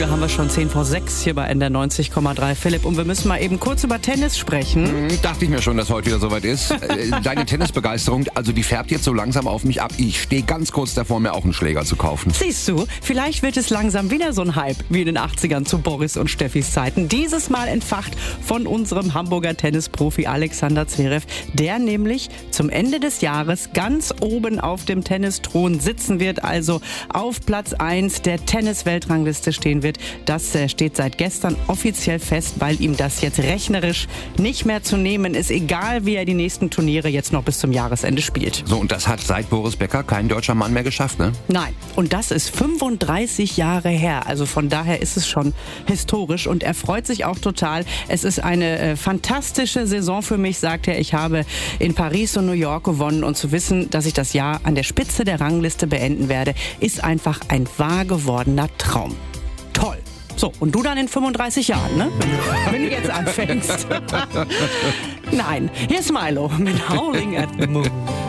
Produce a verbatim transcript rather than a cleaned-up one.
Folge haben wir schon zehn vor sechs hier bei N D R neunzig Komma drei. Philipp, und wir müssen mal eben kurz über Tennis sprechen. Hm, dachte ich mir schon, dass heute wieder soweit ist. Deine Tennisbegeisterung, also die färbt jetzt so langsam auf mich ab. Ich stehe ganz kurz davor, mir auch einen Schläger zu kaufen. Siehst du, vielleicht wird es langsam wieder so ein Hype wie in den achtzigern zu Boris und Steffis Zeiten. Dieses Mal entfacht von unserem Hamburger Tennisprofi Alexander Zverev, der nämlich zum Ende des Jahres ganz oben auf dem Tennisthron sitzen wird, also auf Platz eins der Tennis-Weltrangliste stehen wird. Das äh, steht seit gestern offiziell fest, weil ihm das jetzt rechnerisch nicht mehr zu nehmen ist, egal wie er die nächsten Turniere jetzt noch bis zum Jahresende spielt. So, und das hat seit Boris Becker kein deutscher Mann mehr geschafft, ne? Nein, und das ist fünfunddreißig Jahre her, also von daher ist es schon historisch und er freut sich auch total. Es ist eine äh, fantastische Saison für mich, sagt er. Ich habe in Paris und New York gewonnen und zu wissen, dass ich das Jahr an der Spitze der Rangliste beenden werde, ist einfach ein wahr gewordener Traum. Toll. So, und du dann in fünfunddreißig Jahren, ne? Wenn du jetzt anfängst. Nein, hier ist Milo mit Howling at the Moon.